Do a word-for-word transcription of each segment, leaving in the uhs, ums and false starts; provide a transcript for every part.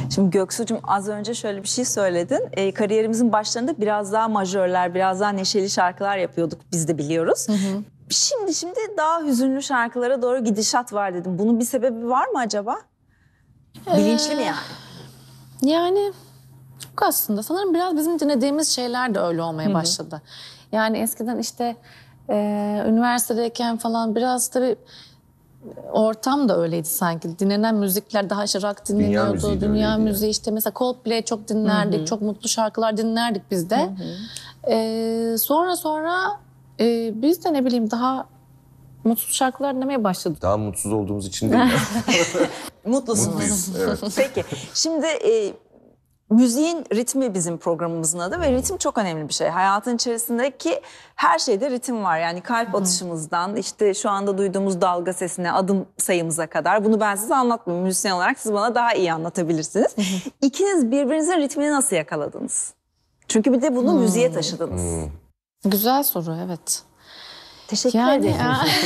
Şimdi Göksu'cum az önce şöyle bir şey söyledin. E, kariyerimizin başlarında biraz daha majörler, biraz daha neşeli şarkılar yapıyorduk. Biz de biliyoruz. Hı hı. Şimdi şimdi daha hüzünlü şarkılara doğru gidişat var dedim. Bunun bir sebebi var mı acaba? Ee, Bilinçli mi yani? Yani çok aslında. Sanırım biraz bizim dinlediğimiz şeyler de öyle olmaya Hı-hı. başladı. Yani eskiden işte e, üniversitedeyken falan biraz tabii ortam da öyleydi sanki. Dinlenen müzikler daha işte rock dinleniyordu. Dünya müziği, Dünya müziği yani. işte mesela Coldplay çok dinlerdik. Hı-hı. Çok mutlu şarkılar dinlerdik biz de. E, sonra sonra e, biz de ne bileyim daha mutsuz şarkılar dinlemeye başladık. Daha mutsuz olduğumuz için değil mi? Mutlusunuz. Mutluyuz, evet. Peki, şimdi e, müziğin ritmi bizim programımızın adı ve ritim çok önemli bir şey. Hayatın içerisindeki her şeyde ritim var. Yani kalp atışımızdan işte şu anda duyduğumuz dalga sesine, adım sayımıza kadar. Bunu ben size anlatmıyorum. Müzisyen olarak siz bana daha iyi anlatabilirsiniz. İkiniz birbirinizin ritmini nasıl yakaladınız? Çünkü bir de bunu hmm. müziğe taşıdınız. Hmm. Güzel soru, evet. Teşekkür yani, ederim.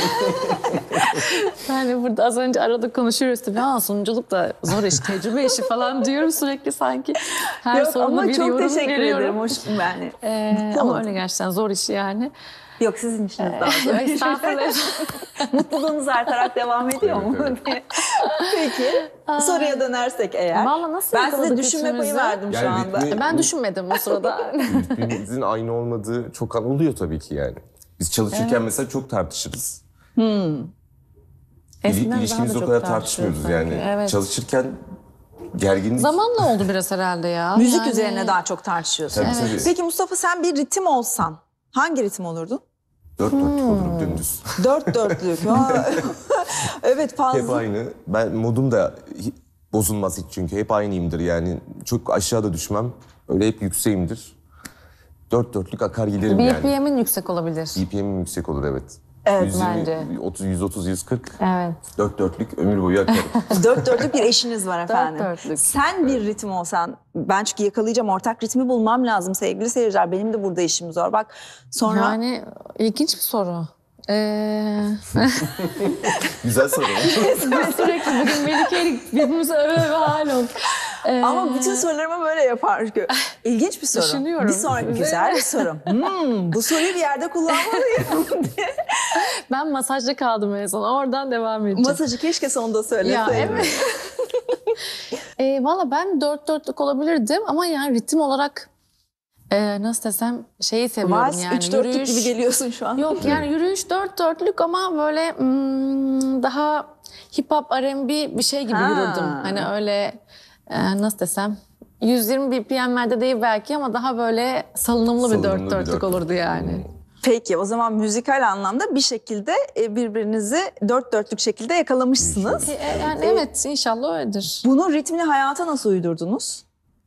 Yani burada az önce arada konuşuyoruz tabii. Ha, sunuculuk da zor iş, tecrübe işi falan diyorum sürekli sanki. Her Yok, soruna bir yorum veriyorum. Ama çok teşekkür ederim. Hoş, yani. Ee, ama öyle gerçekten zor iş yani. Yok, sizin işiniz daha zor. Estağfurullah. Mutluluğunuz artarak devam ediyor mu? Peki. Soruya dönersek eğer. Vallahi nasıl ben size düşünme payı verdim yani şu anda. Ritmi, ben düşünmedim o sırada. Ritmimizin aynı olmadığı çok an oluyor tabii ki yani. Biz çalışırken evet. mesela çok tartışırız. Hmm. Eskiden İlişkimizi o kadar tartışmıyoruz sanki. Yani. Evet. Çalışırken gerginlik... Zamanla oldu biraz herhalde ya. Müzik yani... üzerine daha çok tartışıyorsun. Tabii, evet. Peki Mustafa, sen bir ritim olsan hangi ritim olurdun? Dört hmm. dörtlük olurum dümdüz. Dört dörtlük. Evet, fazla. Hep aynı. Ben modum da bozulmaz hiç çünkü. Hep aynıyımdır yani. Çok aşağıda düşmem. Öyle hep yükseğimdir. Dört dörtlük akar giderim yani. B P M'in yüksek olabilir. B P M'in yüksek olur, evet. Evet yüz yirmi, bence. otuz, yüz otuz, yüz kırk. Evet. Dört dörtlük ömür boyu akarım. Dört dörtlük bir eşiniz var efendim. Dört dörtlük. Sen bir ritim olsan, ben çünkü yakalayacağım, ortak ritmi bulmam lazım sevgili seyirciler. Benim de burada işim zor. Bak sonra... Yani ilginç bir soru. Ee... Güzel soru. Sürekli bugün Melike'yle birbirimize öve öve hal olduk. Ee... Ama bütün sorularımı böyle yapar. İlginç bir soru. Düşünüyorum. Bir sonraki güzel bir soru. Hmm, bu soruyu bir yerde kullanmalıyım diye. Ben masajda kaldım en son. Oradan devam edeceğim. Masajı keşke sonunda söyleseydim. Ya evet. e, Valla ben dört dörtlük olabilirdim ama yani ritim olarak e, nasıl desem şeyi seviyorum Vals, yani. üç dörtlük gibi geliyorsun şu an. Yok yani yürüyüş dört dörtlük ama böyle hmm, daha hip hop R and B bir şey gibi ha. yürürdüm. Hani öyle e, nasıl desem yüz yirmi B P M'lerde değil belki ama daha böyle salınımlı, salınımlı bir dört dörtlük dört. olurdu yani. Hmm. Peki o zaman müzikal anlamda bir şekilde birbirinizi dört dörtlük şekilde yakalamışsınız. E, yani ee, evet, inşallah öyledir. Bunun ritmini hayata nasıl uydurdunuz?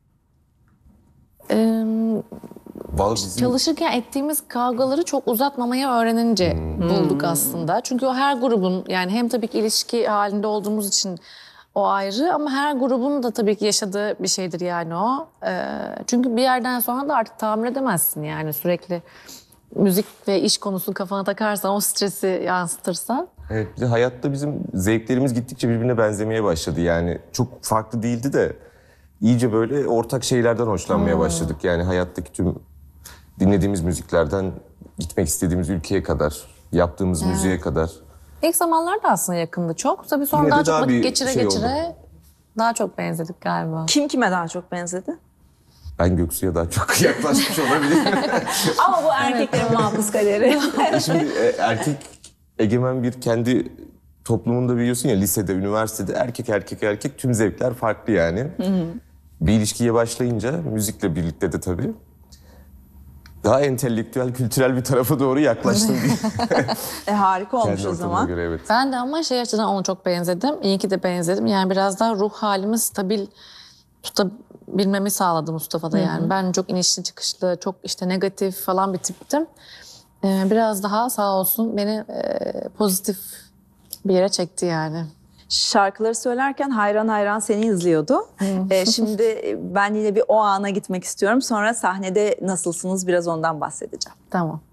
Ee, Bizim... Çalışırken ettiğimiz kavgaları çok uzatmamayı öğrenince hmm. bulduk aslında. Çünkü o her grubun, yani hem tabii ki ilişki halinde olduğumuz için o ayrı ama her grubun da tabii ki yaşadığı bir şeydir yani o. Ee, çünkü bir yerden sonra da artık tahammül edemezsin yani sürekli müzik ve iş konusu kafana takarsan, o stresi yansıtırsan. Evet, bir de hayatta bizim zevklerimiz gittikçe birbirine benzemeye başladı. Yani çok farklı değildi de iyice böyle ortak şeylerden hoşlanmaya hmm. başladık. Yani hayattaki tüm dinlediğimiz müziklerden gitmek istediğimiz ülkeye kadar, yaptığımız evet. müziğe kadar. İlk zamanlarda aslında yakındı çok. Tabii sonra daha çok vakit geçire şey geçire oldu. Daha çok benzedik galiba. Kim kime daha çok benzedi? Ben Göksu'ya daha çok yaklaşmış olabilirim. Ama bu erkeklerin evet. mahpus kaderi. Şimdi erkek egemen bir kendi toplumunda biliyorsun ya, lisede, üniversitede erkek erkek erkek tüm zevkler farklı yani. Hı hı. Bir ilişkiye başlayınca müzikle birlikte de tabii daha entelektüel, kültürel bir tarafa doğru yaklaştım diye. e, harika olmuş o zaman. Göre, evet. Ben de ama şey açıdan ona çok benzedim. İyi ki de benzedim. Yani biraz daha ruh halimi stabil tutabilmemi sağladı Mustafa'da yani. Hı hı. Ben çok inişli çıkışlı, çok işte negatif falan bir tiptim. Ee, biraz daha sağ olsun beni e, pozitif bir yere çekti yani. Şarkıları söylerken hayran hayran seni izliyordu. ee, şimdi ben yine bir o ana gitmek istiyorum. Sonra sahnede nasılsınız biraz ondan bahsedeceğim. Tamam.